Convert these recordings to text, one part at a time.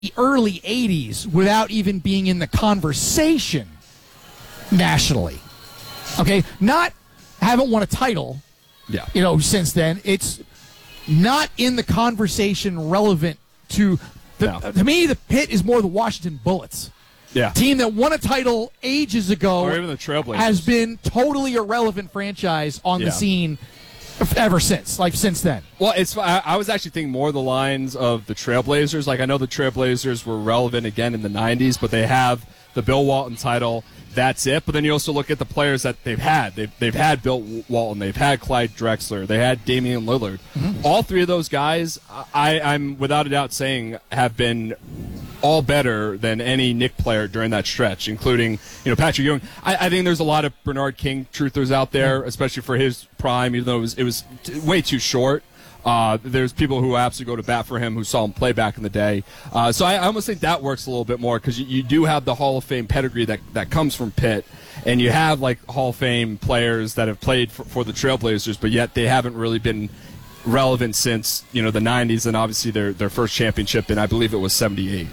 the early 80s without even being in the conversation nationally. Okay? Haven't won a title, since then. It's not in the conversation relevant to... To me, the Pitt is more the Washington Bullets. Yeah. Team that won a title ages ago. Or even the Trailblazers. Has been totally irrelevant franchise on the scene ever since, since then. Well, I was actually thinking more of the lines of the Trailblazers. I know the Trailblazers were relevant again in the 90s, but they have the Bill Walton title. That's it. But then you also look at the players that they've had. They've had Bill Walton. They've had Clyde Drexler. They had Damian Lillard. Mm-hmm. All three of those guys, I'm without a doubt saying, have been all better than any Knick player during that stretch, including Patrick Ewing. I think there's a lot of Bernard King truthers out there, especially for his prime, even though it was way too short. There's people who absolutely go to bat for him who saw him play back in the day. So I almost think that works a little bit more because you do have the Hall of Fame pedigree that comes from Pitt, and you have Hall of Fame players that have played for the Trailblazers, but yet they haven't really been relevant since the 90s and obviously their first championship, and I believe it was 78.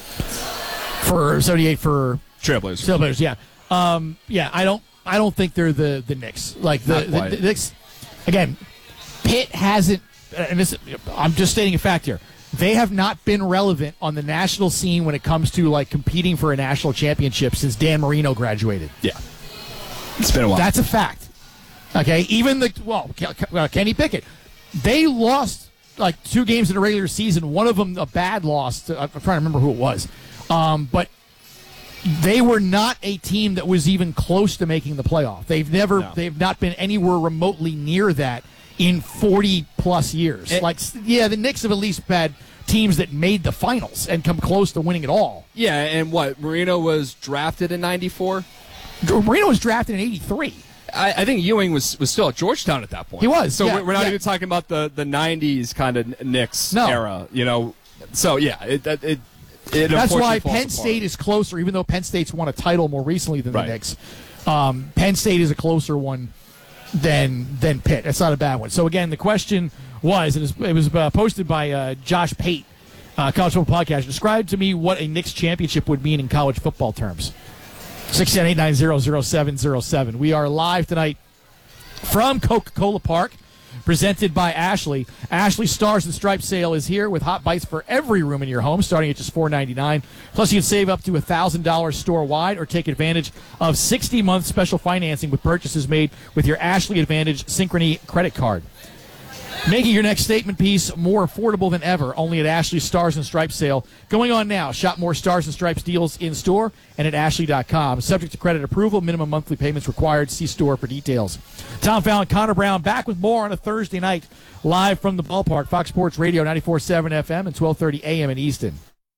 For 78 for Trailblazers. Yeah. I don't think they're the Knicks. The Knicks, again, Pitt hasn't. And I'm just stating a fact here. They have not been relevant on the national scene when it comes to competing for a national championship since Dan Marino graduated. Yeah, it's been a while. That's a fact. Okay, even Kenny Pickett, they lost 2 games in the regular season. One of them a bad loss. I'm trying to remember who it was, but they were not a team that was even close to making the playoff. They've not been anywhere remotely near that in 40-plus years. The Knicks have at least had teams that made the finals and come close to winning it all. Yeah, and Marino was drafted in 94? Marino was drafted in 83. I think Ewing was still at Georgetown at that point. He was. So we're not even talking about the 90s kind of Knicks era, So, that's why Penn State is closer, even though Penn State's won a title more recently than the Knicks. Penn State is a closer one than Pitt. That's not a bad one. So, again, the question was, and it was posted by Josh Pate, College Football Podcast. Describe to me what a Knicks championship would mean in college football terms. 610-890-0707. We are live tonight from Coca-Cola Park, presented by Ashley. Ashley Stars and Stripes sale is here with hot bites for every room in your home, starting at just $4.99. Plus, you can save up to $1,000 store-wide or take advantage of 60-month special financing with purchases made with your Ashley Advantage Synchrony credit card. Making your next statement piece more affordable than ever, only at Ashley's Stars and Stripes sale. Going on now. Shop more Stars and Stripes deals in-store and at Ashley.com. Subject to credit approval. Minimum monthly payments required. See store for details. Tom Fallon, Connor Brown, back with more on a Thursday night, live from the ballpark. Fox Sports Radio, 94.7 FM and 12:30 a.m. in Easton.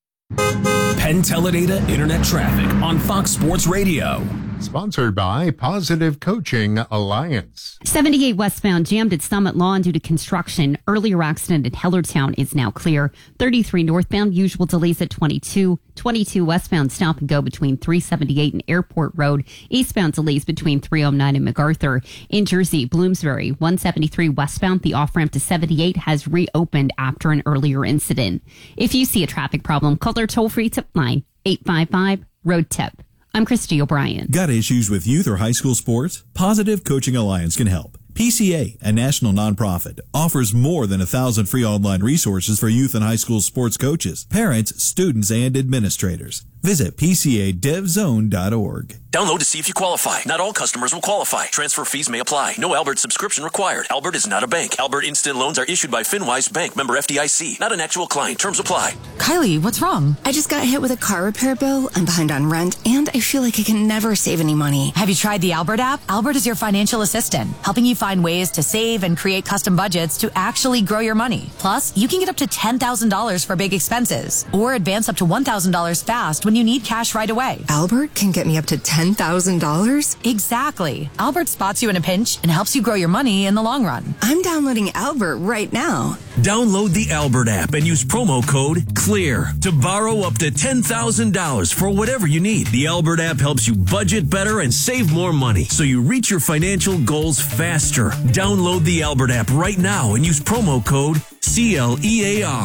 Penn Teledata Internet Traffic on Fox Sports Radio. Sponsored by Positive Coaching Alliance. 78 westbound jammed at Summit Lawn due to construction. Earlier accident at Hellertown is now clear. 33 northbound, usual delays at 22. 22 westbound, stop and go between 378 and Airport Road. Eastbound delays between 309 and MacArthur. In Jersey, Bloomsbury, 173 westbound, the off-ramp to 78 has reopened after an earlier incident. If you see a traffic problem, call their toll-free tip line, 855-ROAD-TIP. I'm Christy O'Brien. Got issues with youth or high school sports? Positive Coaching Alliance can help. PCA, a national nonprofit, offers more than 1,000 free online resources for youth and high school sports coaches, parents, students, and administrators. Visit PCADevZone.org. Download to see if you qualify. Not all customers will qualify. Transfer fees may apply. No Albert subscription required. Albert is not a bank. Albert Instant Loans are issued by FinWise Bank, member FDIC. Not an actual client. Terms apply. Kylie, what's wrong? I just got hit with a car repair bill. I'm behind on rent, and I feel like I can never save any money. Have you tried the Albert app? Albert is your financial assistant, helping you find ways to save and create custom budgets to actually grow your money. Plus, you can get up to $10,000 for big expenses, or advance up to $1,000 fast when you need cash right away. Albert can get me up to $10,000? Exactly. Albert spots you in a pinch and helps you grow your money in the long run. I'm downloading Albert right now. Download the Albert app and use promo code CLEAR to borrow up to $10,000 for whatever you need. The Albert app helps you budget better and save more money so you reach your financial goals faster. Download the Albert app right now and use promo code CLEAR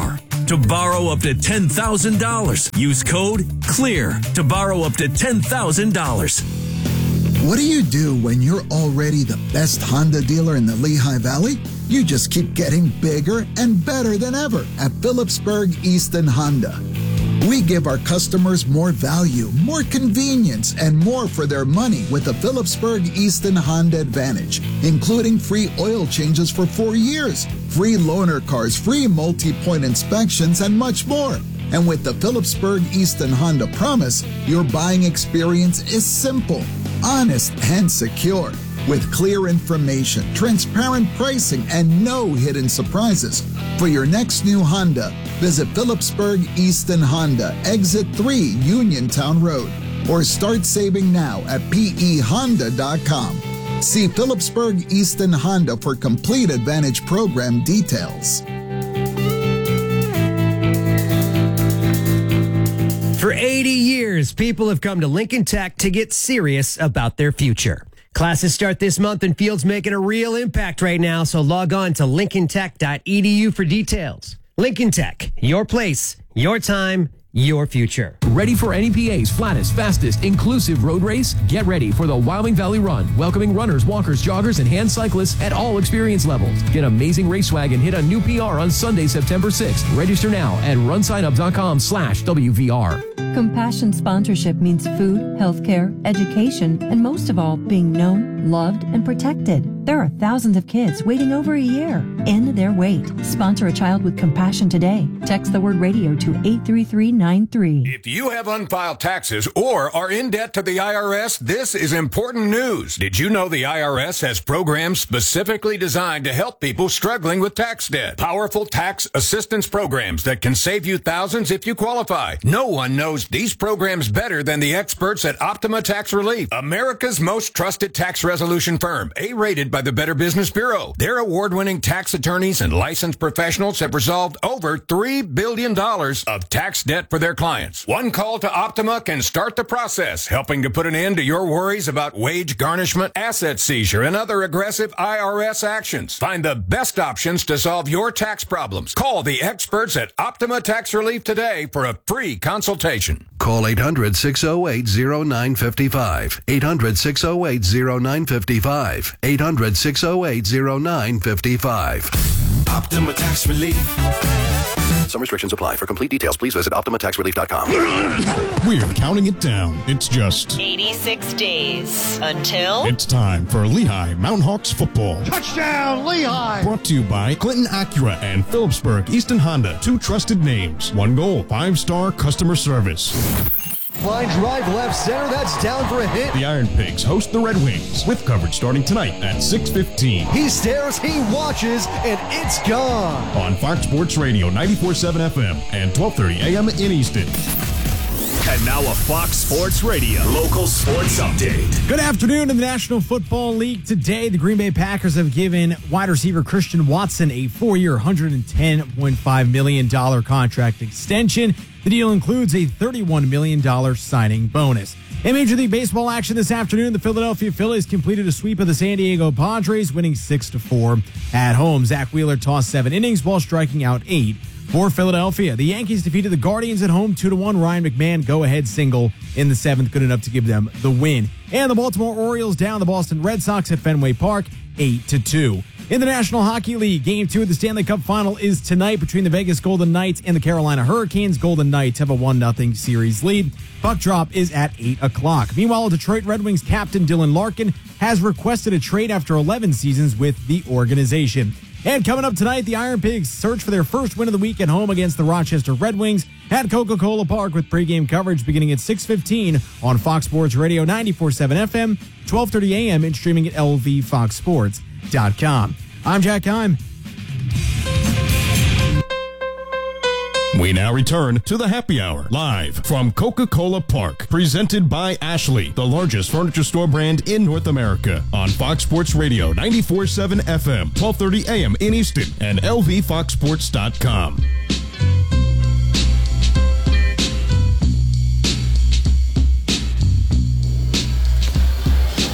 to borrow up to $10,000. Use code CLEAR to borrow up to $10,000. What do you do when you're already the best Honda dealer in the Lehigh Valley? You just keep getting bigger and better than ever at Phillipsburg Easton Honda. We give our customers more value, more convenience, and more for their money with the Phillipsburg Easton Honda Advantage, including free oil changes for 4 years, free loaner cars, free multi-point inspections, and much more. And with the Phillipsburg Easton Honda Promise, your buying experience is simple, honest, and secure. With clear information, transparent pricing, and no hidden surprises. For your next new Honda, visit Phillipsburg Easton Honda, Exit 3, Uniontown Road, or start saving now at pehonda.com. See Phillipsburg Easton Honda for complete Advantage program details. For 80 years, people have come to Lincoln Tech to get serious about their future. Classes start this month, and Field's making a real impact right now, so log on to lincolntech.edu for details. Lincoln Tech, your place, your time, your future. Ready for NEPA's flattest, fastest, inclusive road race? Get ready for the Wyoming Valley Run, welcoming runners, walkers, joggers, and hand cyclists at all experience levels. Get Amazing Race Swag and hit a new PR on Sunday, September 6th. Register now at runsignup.com/WVR. Compassion sponsorship means food, healthcare, education, and most of all, being known, loved, and protected. There are thousands of kids waiting over a year. End their wait. Sponsor a child with compassion today. Text the word radio to 83393. If you have unfiled taxes or are in debt to the IRS, this is important news. Did you know the IRS has programs specifically designed to help people struggling with tax debt? Powerful tax assistance programs that can save you thousands if you qualify. No one knows these programs better than the experts at Optima Tax Relief, America's most trusted tax resolution firm, A-rated by the Better Business Bureau. Their award-winning tax attorneys and licensed professionals have resolved over $3 billion of tax debt for their clients. One call to Optima can start the process, helping to put an end to your worries about wage garnishment, asset seizure, and other aggressive IRS actions. Find the best options to solve your tax problems. Call the experts at Optima Tax Relief today for a free consultation. Call 800-608-0955. 800-608-0955. 800-608-0955. Optima Tax Relief. Some restrictions apply. For complete details, please visit OptimaTaxRelief.com. We're counting it down. It's just 86 days until it's time for Lehigh Mountain Hawks football. Touchdown, Lehigh! Brought to you by Clinton Acura and Phillipsburg Easton Honda. 2 trusted names. 1 goal, 5-star customer service. Line drive left center, that's down for a hit. The Iron Pigs host the Red Wings with coverage starting tonight at 6:15. He stares, he watches, and it's gone. On Fox Sports Radio 94.7 FM and 12:30 AM in Easton. And now a Fox Sports Radio local sports update. Good afternoon in the National Football League. Today, the Green Bay Packers have given wide receiver Christian Watson a 4-year, $110.5 million contract extension. The deal includes a $31 million signing bonus. In Major League Baseball action this afternoon, the Philadelphia Phillies completed a sweep of the San Diego Padres, winning 6-4 at home. Zach Wheeler tossed 7 innings while striking out 8 for Philadelphia. The Yankees defeated the Guardians at home 2-1. Ryan McMahon go-ahead single in the 7th, good enough to give them the win. And the Baltimore Orioles down the Boston Red Sox at Fenway Park 8-2. In the National Hockey League, Game 2 of the Stanley Cup Final is tonight between the Vegas Golden Knights and the Carolina Hurricanes. Golden Knights have a 1-0 series lead. Puck drop is at 8 o'clock. Meanwhile, Detroit Red Wings captain Dylan Larkin has requested a trade after 11 seasons with the organization. And coming up tonight, the Iron Pigs search for their first win of the week at home against the Rochester Red Wings at Coca-Cola Park with pregame coverage beginning at 6:15 on Fox Sports Radio 94.7 FM, 12:30 AM, and streaming at lvfoxsports.com. I'm Jack Heim. We now return to the Happy Hour, live from Coca-Cola Park, presented by Ashley, the largest furniture store brand in North America, on Fox Sports Radio 94.7 FM, 12:30 AM in Easton, and lvfoxsports.com.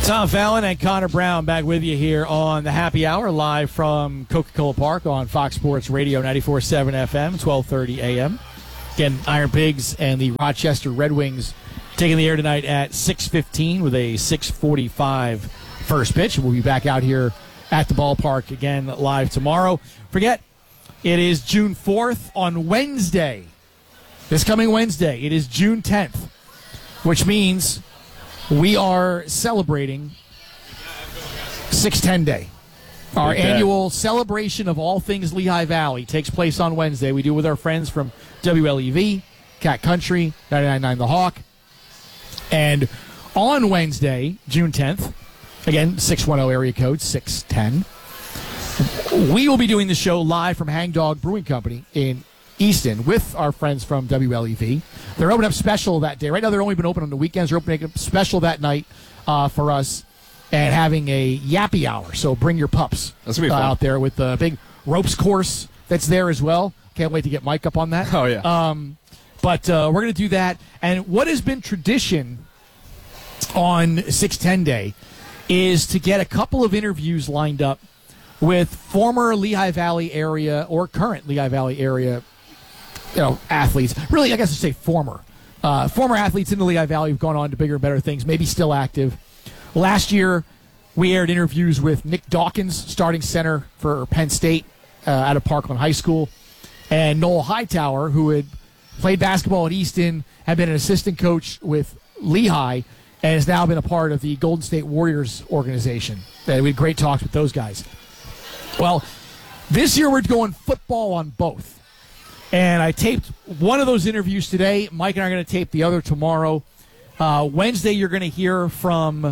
Tom Fallon and Connor Brown back with you here on the Happy Hour, live from Coca-Cola Park on Fox Sports Radio 94.7 FM, 12:30 a.m. Again, Iron Pigs and the Rochester Red Wings taking the air tonight at 6:15 with a 6:45 first pitch. We'll be back out here at the ballpark again live tomorrow. Forget, it is June 4th on Wednesday. This coming Wednesday, it is June 10th, which means we are celebrating 610 Day. Our annual celebration of all things Lehigh Valley takes place on Wednesday. We do it with our friends from WLEV, Cat Country, 99.9 The Hawk. And on Wednesday, June 10th, again, 610 area code, 610, we will be doing the show live from Hangdog Brewing Company in Easton with our friends from WLEV. They're opening up special that day. Right now, they're only been open on the weekends. They're opening up special that night for us and having a yappy hour. So bring your pups out there with the big ropes course that's there as well. Can't wait to get Mike up on that. Oh, yeah. But we're going to do that. And what has been tradition on 610 Day is to get a couple of interviews lined up with former Lehigh Valley area or current Lehigh Valley area athletes. Really, I guess I should say former athletes in the Lehigh Valley who've gone on to bigger and better things, maybe still active. Last year, we aired interviews with Nick Dawkins, starting center for Penn State out of Parkland High School, and Noel Hightower, who had played basketball at Easton, had been an assistant coach with Lehigh, and has now been a part of the Golden State Warriors organization. We had great talks with those guys. Well, this year we're going football on both. And I taped one of those interviews today. Mike and I are going to tape the other tomorrow. Wednesday, you're going to hear from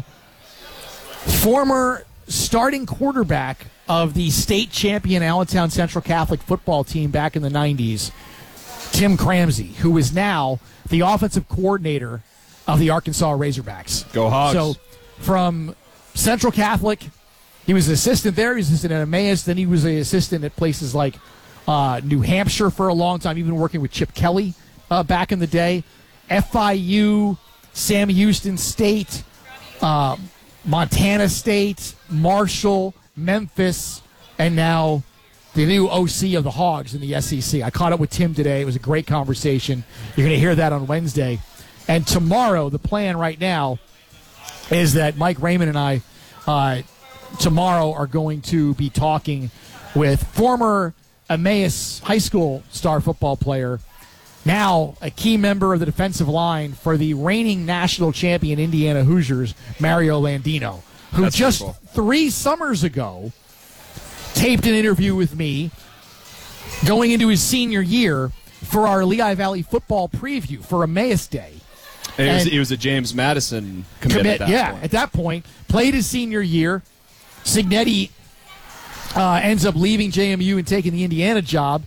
former starting quarterback of the state champion Allentown Central Catholic football team back in the 90s, Tim Cramsey, who is now the offensive coordinator of the Arkansas Razorbacks. Go Hogs. So from Central Catholic, he was an assistant there. He was assistant at Emmaus. Then he was an assistant at places like New Hampshire for a long time, even working with Chip Kelly back in the day. FIU, Sam Houston State, Montana State, Marshall, Memphis, and now the new OC of the Hogs in the SEC. I caught up with Tim today. It was a great conversation. You're going to hear that on Wednesday. And tomorrow, the plan right now is that Mike Raymond and I tomorrow are going to be talking with former Emmaus High School star football player, now a key member of the defensive line for the reigning national champion Indiana Hoosiers, Mario Landino, who That's just cool. 3 summers ago taped an interview with me going into his senior year for our Lehigh Valley football preview for Emmaus Day. And he was a James Madison commit at that point. At that point. Played his senior year. Signetti ends up leaving JMU and taking the Indiana job.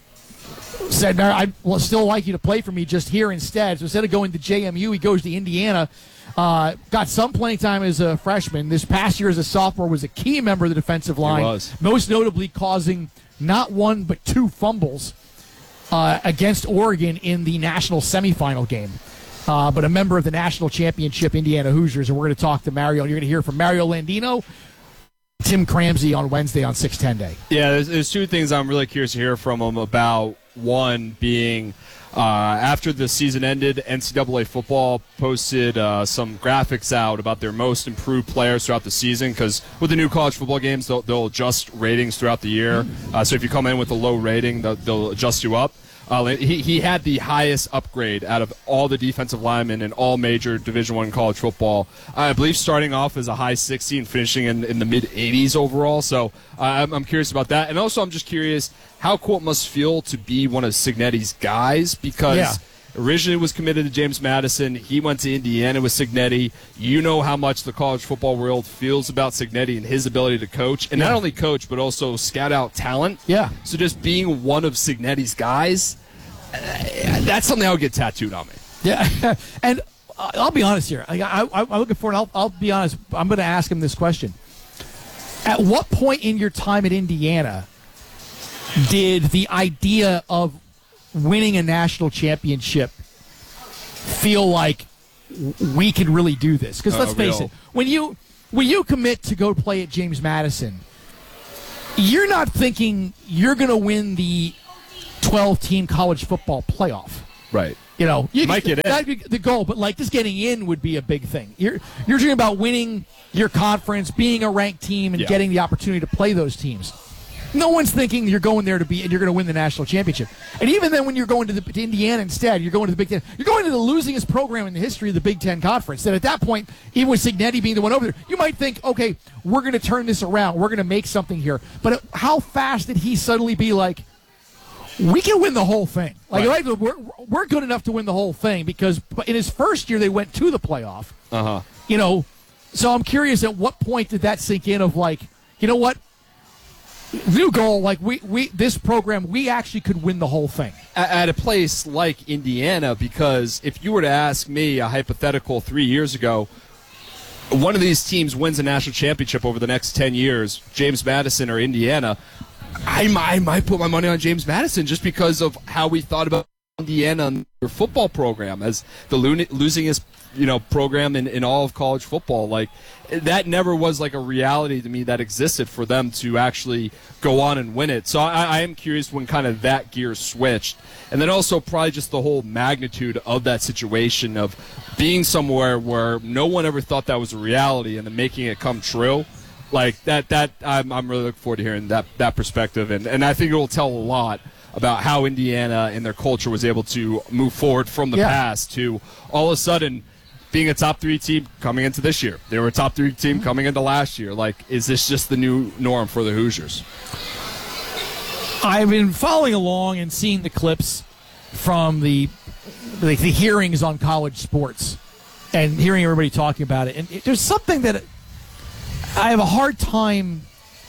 Said, no, I'd still like you to play for me just here instead. So instead of going to JMU, he goes to Indiana. Got some playing time as a freshman. This past year as a sophomore was a key member of the defensive line. He was. Most notably causing not 1 but 2 fumbles against Oregon in the national semifinal game. But a member of the national championship Indiana Hoosiers. And we're going to talk to Mario. You're going to hear from Mario Landino, Tim Cramsey on Wednesday on 610 Day. Yeah, there's 2 things I'm really curious to hear from him about. One being after the season ended, NCAA football posted some graphics out about their most improved players throughout the season, because with the new college football games, they'll adjust ratings throughout the year. So if you come in with a low rating, they'll adjust you up. He had the highest upgrade out of all the defensive linemen in all major Division I college football. I believe starting off as a high 60 and finishing in the mid-80s overall. So I'm curious about that. And also I'm just curious how cool it must feel to be one of Signetti's guys, because originally was committed to James Madison. He went to Indiana with Signetti. You know how much the college football world feels about Signetti and his ability to coach. And not only coach, but also scout out talent. Yeah. So just being one of Signetti's guys, that's something that would get tattooed on me. Yeah. And I'll be honest here. I'm looking for it. I'll be honest. I'm going to ask him this question. At what point in your time at Indiana did the idea of winning a national championship feel like we could really do this? Because let's face it, when you when you commit to go play at James Madison, you're not thinking you're going to win the 12-team college football playoff. Right. You know, you might get in. That'd be the goal, but like just getting in would be a big thing. You're dreaming about winning your conference, being a ranked team, and getting the opportunity to play those teams. No one's thinking you're going there and you're going to win the national championship. And even then, when you're going to Indiana instead, you're going to the Big Ten. You're going to the losingest program in the history of the Big Ten Conference. That at that point, even with Cignetti being the one over there, you might think, okay, we're going to turn this around. We're going to make something here. But how fast did he suddenly be like, we can win the whole thing? Like, right. We're good enough to win the whole thing, because in his first year they went to the playoff. You know, so I'm curious, at what point did that sink in of like, you know what? New goal, like we this program, we actually could win the whole thing at a place like Indiana. Because if you were to ask me a hypothetical 3 years ago, one of these teams wins a national championship over the next 10 years, James Madison or Indiana, I might put my money on James Madison, just because of how we thought about Indiana and their football program as the losingest, program in all of college football. Like, that never was like a reality to me that existed for them to actually go on and win it. So I am curious when kind of that gear switched. And then also probably just the whole magnitude of that situation of being somewhere where no one ever thought that was a reality and then making it come true. Like that I'm really looking forward to hearing that perspective. And I think it will tell a lot about how Indiana and their culture was able to move forward from the past to all of a sudden being a top 3 team coming into this year. They were a top 3 team coming into last year. Like, is this just the new norm for the Hoosiers? I've been following along and seeing the clips from the hearings on college sports and hearing everybody talking about it. And there's something that I have a hard time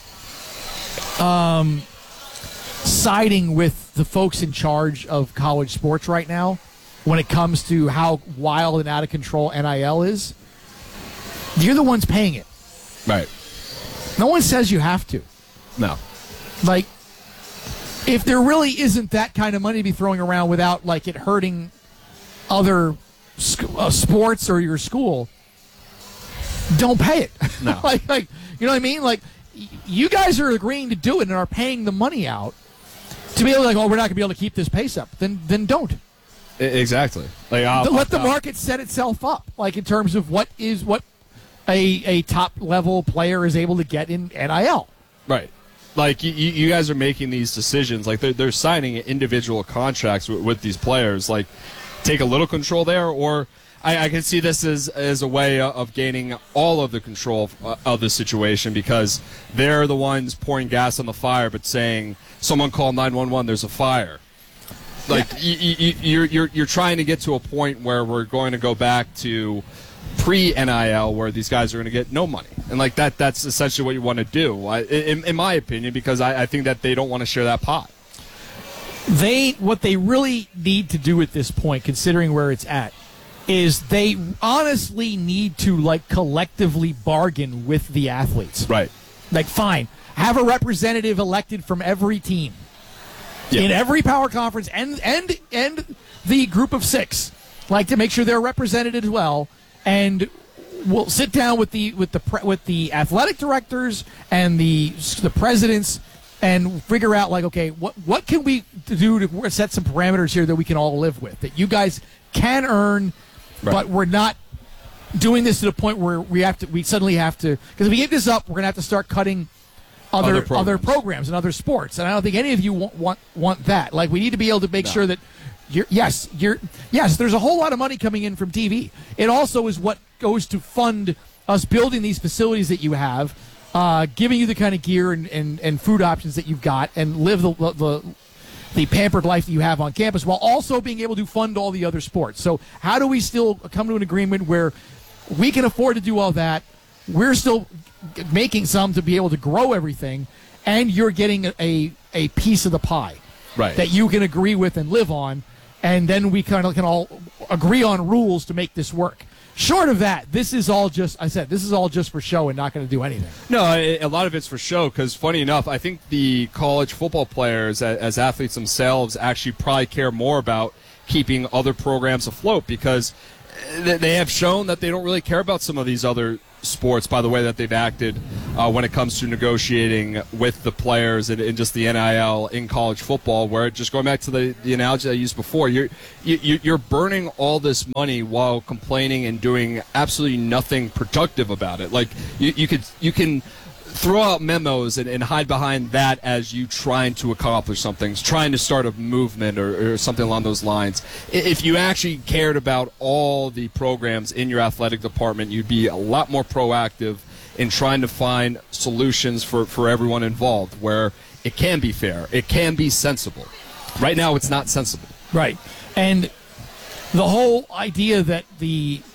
siding with the folks in charge of college sports right now when it comes to how wild and out of control NIL is. You're the ones paying it. Right. No one says you have to. No. Like, if there really isn't that kind of money to be throwing around without, like, it hurting other sports or your school, don't pay it. No. like, you know what I mean? Like, you guys are agreeing to do it and are paying the money out to be able to, like, oh, we're not going to be able to keep this pace up. Then don't. Exactly. Like, let the market set itself up, like, in terms of what a top level player is able to get in NIL. Right. Like, you guys are making these decisions. Like, they're signing individual contracts with these players. Like, take a little control there, or I can see this as a way of gaining all of the control of the situation, because they're the ones pouring gas on the fire, but saying, someone call 911, there's a fire. Like, you're trying to get to a point where we're going to go back to pre-NIL, where these guys are going to get no money. And, like, that's essentially what you want to do, in my opinion, because I think that they don't want to share that pot. What they really need to do at this point, considering where it's at, is they honestly need to, like, collectively bargain with the athletes. Right. Like, fine, have a representative elected from every team. In every power conference and the group of 6, like, to make sure they're represented as well, and we'll sit down with the athletic directors and the presidents and figure out, like, okay, what can we do to set some parameters here that we can all live with, that you guys can earn, but we're not doing this to the point where we suddenly have to, because if we give this up, we're going to have to start cutting other programs and other sports, and I don't think any of you want that. Like, we need to be able to make sure that yes, there's a whole lot of money coming in from TV. It also is what goes to fund us building these facilities that you have, giving you the kind of gear and food options that you've got, and live the pampered life that you have on campus, while also being able to fund all the other sports. So how do we still come to an agreement where we can afford to do all that? We're still making some to be able to grow everything, and you're getting a piece of the pie that you can agree with and live on, and then we kind of can all agree on rules to make this work. Short of that, this is all just for show and not going to do anything. No, a lot of it's for show, because funny enough, I think the college football players as athletes themselves actually probably care more about keeping other programs afloat, because they have shown that they don't really care about some of these other sports by the way that they've acted when it comes to negotiating with the players and just the NIL in college football, where just going back to the analogy I used before, you're burning all this money while complaining and doing absolutely nothing productive about it. Like you can throw out memos and hide behind that as you trying to accomplish something, trying to start a movement or something along those lines. If you actually cared about all the programs in your athletic department, you'd be a lot more proactive in trying to find solutions for everyone involved, where it can be fair, it can be sensible. Right now, it's not sensible. Right. And the whole idea that it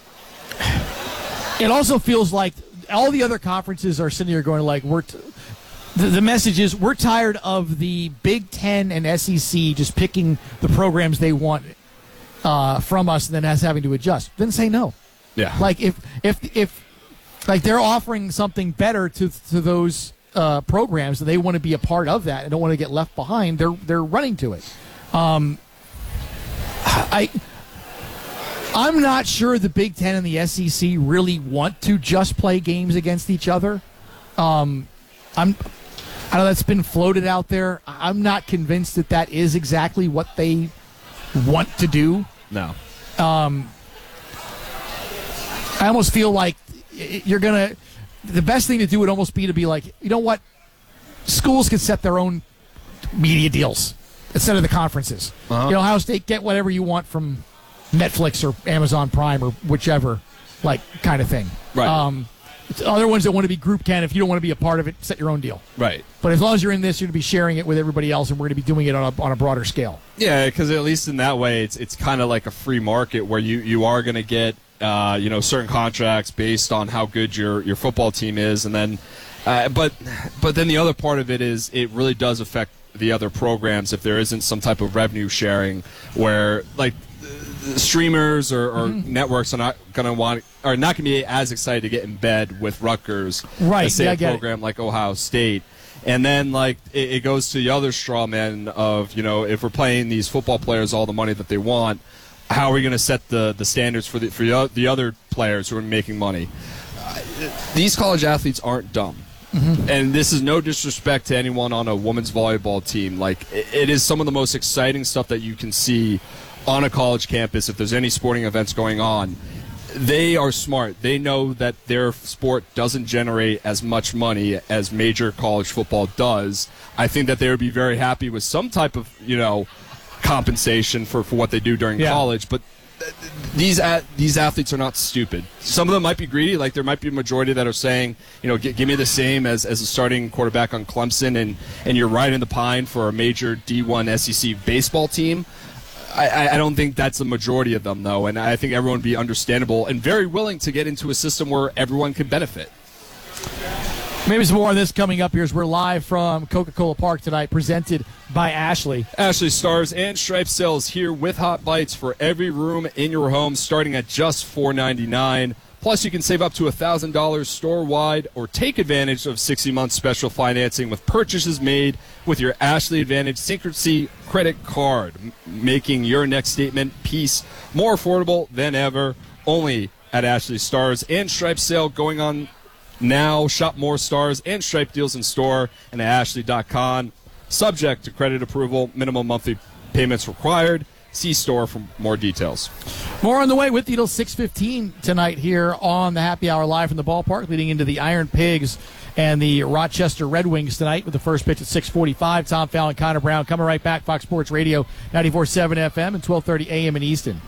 also feels like all the other conferences are sitting here going like, the message is we're tired of the Big Ten and SEC just picking the programs they want from us and then us having to adjust. Then say no. Yeah. Like if like they're offering something better to those programs and they want to be a part of that and don't want to get left behind, they're running to it. I'm not sure the Big Ten and the SEC really want to just play games against each other. I know that's been floated out there. I'm not convinced that is exactly what they want to do. No. I almost feel like the best thing to do would almost be to be like, you know what? Schools can set their own media deals instead of the conferences. Uh-huh. Ohio State, get whatever you want from Netflix or Amazon Prime or whichever, like, kind of thing. Right. Other ones that want to be group can, if you don't want to be a part of it, set your own deal. Right. But as long as you're in this, you're going to be sharing it with everybody else, and we're going to be doing it on a broader scale. Yeah, because at least in that way, it's kind of like a free market where you are going to get certain contracts based on how good your football team is, and then but then the other part of it is it really does affect the other programs if there isn't some type of revenue sharing where like streamers or networks are not going to be as excited to get in bed with Rutgers, right? As, say, a program like Ohio State. And then, like, it goes to the other straw man of, if we're paying these football players all the money that they want, how are we going to set the standards for the other players who are making money? These college athletes aren't dumb. Mm-hmm. And this is no disrespect to anyone on a women's volleyball team. Like, it is some of the most exciting stuff that you can see on a college campus if there's any sporting events going on. They are smart. They know that their sport doesn't generate as much money as major college football does. I think that they would be very happy with some type of, compensation for what they do during college. But these athletes are not stupid. Some of them might be greedy. Like, there might be a majority that are saying, give me the same as a starting quarterback on Clemson, and you're right in the pine for a major D1 SEC baseball team. I don't think that's the majority of them, though, and I think everyone would be understandable and very willing to get into a system where everyone can benefit. Maybe some more on this coming up here as we're live from Coca-Cola Park tonight, presented by Ashley. Ashley Stars and Stripe Sales here with Hot Bites for every room in your home, starting at just $4.99. Plus, you can save up to $1,000 store-wide or take advantage of 60-month special financing with purchases made with your Ashley Advantage Synchrony credit card, making your next statement piece more affordable than ever. Only at Ashley Stars and Stripe Sale going on now. Shop more Stars and Stripe deals in store and at ashley.com. Subject to credit approval, minimum monthly payments required. See store for more details. More on the way with you till 6:15 tonight here on the Happy Hour live from the ballpark, leading into the Iron Pigs and the Rochester Red Wings tonight with the first pitch at 6:45. Tom Fallon, Connor Brown coming right back. Fox Sports Radio, 94.7 FM and 12:30 a.m. in Easton.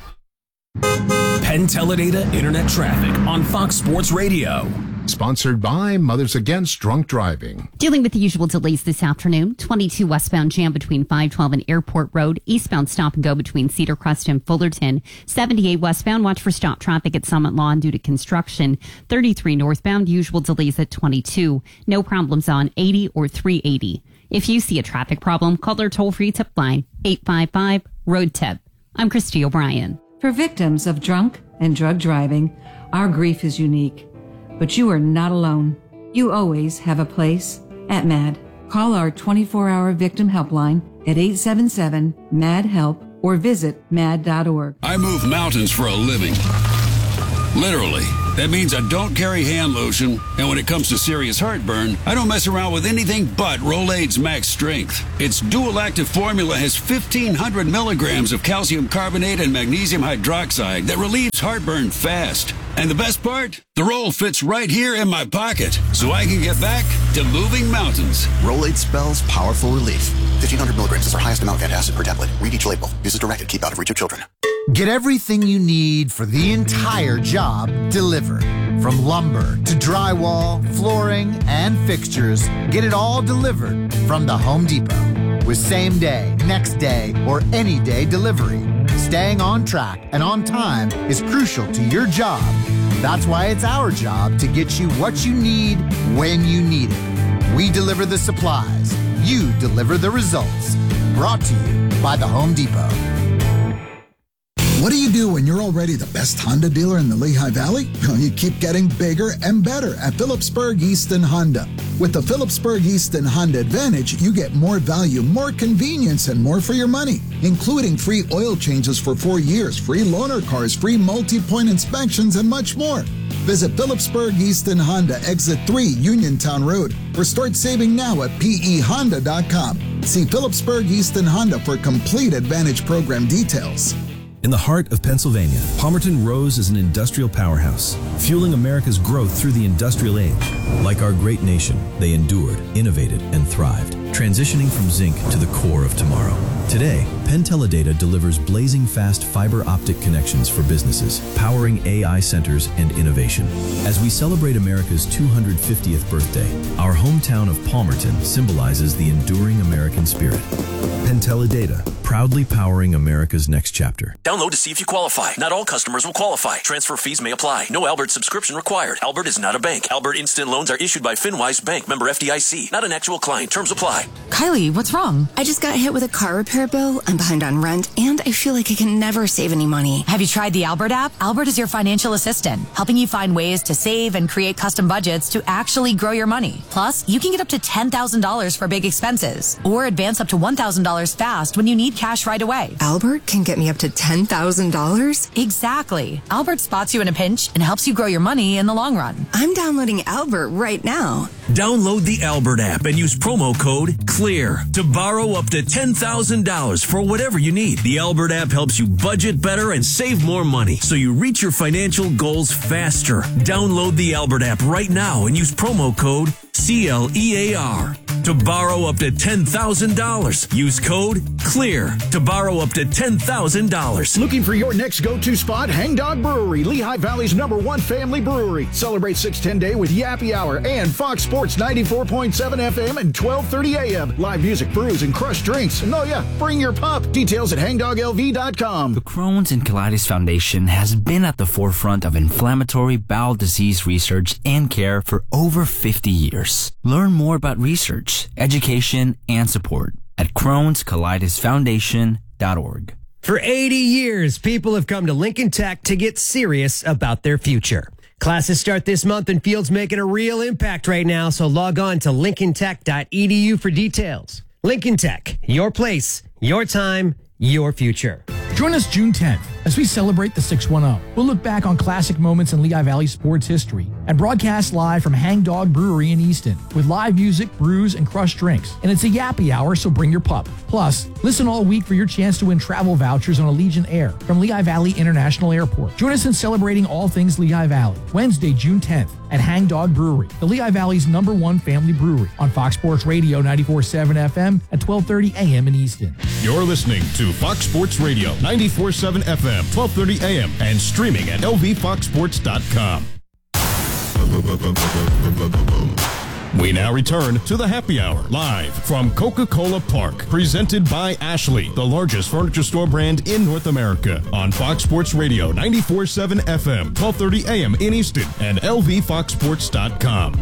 Penn Teledata Internet Traffic on Fox Sports Radio. Sponsored by Mothers Against Drunk Driving. Dealing with the usual delays this afternoon. 22 westbound jam between 512 and Airport Road. Eastbound stop and go between Cedar Crest and Fullerton. 78 westbound, watch for stop traffic at Summit Lawn due to construction. 33 northbound, usual delays at 22. No problems on 80 or 380. If you see a traffic problem, call their toll-free tip line, 855-ROAD-TIP. I'm Christy O'Brien. For victims of drunk and drug driving, our grief is unique. But you are not alone. You always have a place at MAD. Call our 24-hour victim helpline at 877-MAD-HELP or visit mad.org. I move mountains for a living. Literally. That means I don't carry hand lotion, and when it comes to serious heartburn, I don't mess around with anything but Rolaids Max Strength. Its dual-active formula has 1,500 milligrams of calcium carbonate and magnesium hydroxide that relieves heartburn fast. And the best part? The roll fits right here in my pocket, so I can get back to moving mountains. Rolaids spells powerful relief. 1,500 milligrams is our highest amount of antacid per tablet. Read each label. Use as directed. Keep out of reach of children. Get everything you need for the entire job delivered. From lumber to drywall, flooring, and fixtures, get it all delivered from the Home Depot. With same day, next day, or any day delivery. Staying on track and on time is crucial to your job. That's why it's our job to get you what you need when you need it. We deliver the supplies. You deliver the results. Brought to you by the Home Depot. What do you do when you're already the best Honda dealer in the Lehigh Valley? You keep getting bigger and better at Phillipsburg Easton Honda. With the Phillipsburg Easton Honda Advantage, you get more value, more convenience, and more for your money, including free oil changes for 4 years, free loaner cars, free multi-point inspections, and much more. Visit Phillipsburg Easton Honda, Exit 3, Uniontown Road, or start saving now at pehonda.com. See Phillipsburg Easton Honda for complete Advantage program details. In the heart of Pennsylvania, Palmerton Rose is an industrial powerhouse, fueling America's growth through the industrial age. Like our great nation, they endured, innovated, and thrived, transitioning from zinc to the core of tomorrow. Today, Penn Teledata delivers blazing fast fiber optic connections for businesses, powering AI centers and innovation. As we celebrate America's 250th birthday, our hometown of Palmerton symbolizes the enduring American spirit. Penn Teledata, proudly powering America's next chapter. Download to see if you qualify. Not all customers will qualify. Transfer fees may apply. No Albert subscription required. Albert is not a bank. Albert Instant Loans are issued by FinWise Bank, member FDIC. Not an actual client. Terms apply. Kylie, what's wrong? I just got hit with a car repair bill. I'm behind on rent, and I feel like I can never save any money. Have you tried the Albert app? Albert is your financial assistant, helping you find ways to save and create custom budgets to actually grow your money. Plus, you can get up to $10,000 for big expenses, or advance up to $1,000 fast when you need cash right away. Albert can get me up to $10,000? Exactly. Albert spots you in a pinch and helps you grow your money in the long run. I'm downloading Albert right now. Download the Albert app and use promo code CLEAR to borrow up to $10,000 for whatever you need. The Albert app helps you budget better and save more money so you reach your financial goals faster. Download the Albert app right now and use promo code CLEAR to borrow up to $10,000. Use code CLEAR to borrow up to $10,000. Looking for your next go-to spot? Hangdog Brewery, Lehigh Valley's #1 family brewery. Celebrate 610 Day with Yappy Hour and Fox Sports 94.7 FM and 1230 AM. Live music, brews, and crushed drinks. And oh yeah, bring your pup. Details at hangdoglv.com. The Crohn's and Colitis Foundation has been at the forefront of inflammatory bowel disease research and care for over 50 years. Learn more about research, education, and support at Crohn'sColitisFoundation.org. For 80 years, people have come to Lincoln Tech to get serious about their future. Classes start this month, and Field's making a real impact right now, so log on to lincolntech.edu for details. Lincoln Tech, your place, your time, your future. Join us June 10th as we celebrate the 610. We'll look back on classic moments in Lehigh Valley sports history and broadcast live from Hangdog Brewery in Easton with live music, brews, and crushed drinks. And it's a Yappy Hour, so bring your pup. Plus, listen all week for your chance to win travel vouchers on Allegiant Air from Lehigh Valley International Airport. Join us in celebrating all things Lehigh Valley, Wednesday, June 10th at Hangdog Brewery, the Lehigh Valley's #1 family brewery on Fox Sports Radio 94.7 FM at 1230 AM in Easton. You're listening to Fox Sports Radio 94.7 FM, 1230 AM, and streaming at lvfoxsports.com. We now return to the Happy Hour, live from Coca-Cola Park, presented by Ashley, the largest furniture store brand in North America, on Fox Sports Radio 94.7 FM, 1230 AM in Easton, and lvfoxsports.com.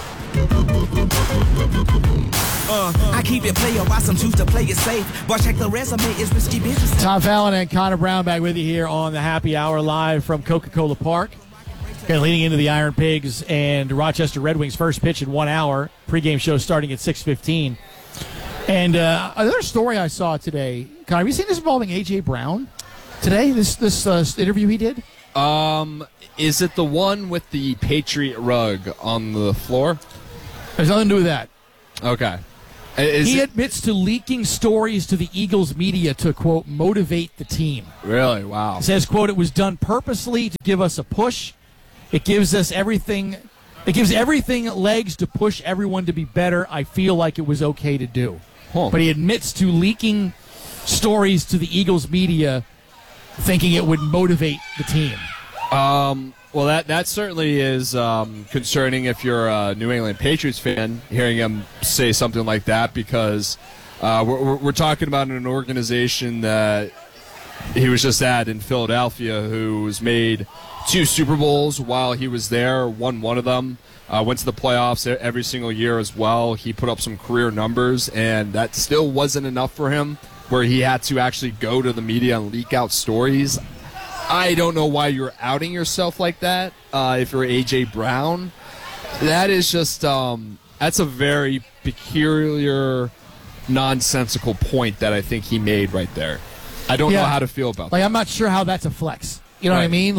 I keep it player, why some choose to play it safe. But check the resume, it's risky business. Tom Fallon and Connor Brown back with you here on the Happy Hour, live from Coca-Cola Park. Okay, leading into the Iron Pigs and Rochester Red Wings' first pitch in 1 hour. Pre-game show starting at 6:15. And another story I saw today, Connor, have you seen this involving A.J. Brown today? This interview he did? Is it the one with the Patriot rug on the floor? There's nothing to do with that. Okay. He admits to leaking stories to the Eagles media to, quote, motivate the team. Really? Wow. Says, quote, it was done purposely to give us a push. It gives us everything. It gives everything legs to push everyone to be better. I feel like it was okay to do. Huh. But he admits to leaking stories to the Eagles media thinking it would motivate the team. Well, that certainly is concerning if you're a New England Patriots fan, hearing him say something like that, because we're talking about an organization that he was just at in Philadelphia, who's made 2 Super Bowls while he was there, won one of them, went to the playoffs every single year as well. He put up some career numbers, and that still wasn't enough for him, where he had to actually go to the media and leak out stories. I don't know why you're outing yourself like that. If you're A.J. Brown, that is just that's a very peculiar, nonsensical point that I think he made right there. I don't know how to feel about that. I'm not sure how that's a flex. You know what I mean?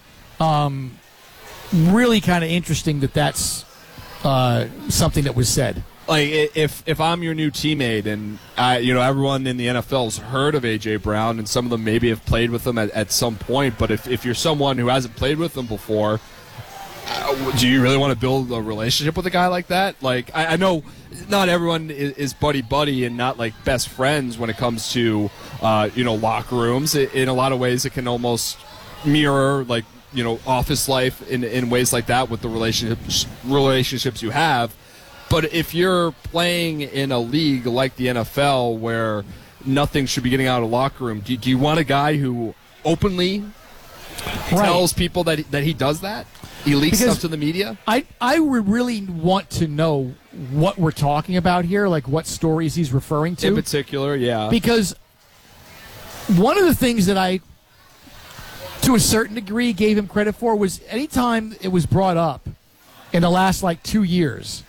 Really kind of interesting that's something that was said. Like, if I'm your new teammate, and everyone in the NFL's heard of A.J. Brown, and some of them maybe have played with him at some point, but if you're someone who hasn't played with him before, do you really want to build a relationship with a guy like that? Like, I know not everyone is buddy-buddy and not, like, best friends when it comes to, locker rooms. In a lot of ways, it can almost mirror, like, office life in ways like that with the relationships you have. But if you're playing in a league like the NFL where nothing should be getting out of the locker room, do you want a guy who openly tells people that he does that? He leaks stuff to the media? I would really want to know what we're talking about here, like what stories he's referring to. In particular, yeah. Because one of the things that I, to a certain degree, gave him credit for was anytime it was brought up in the last, 2 years,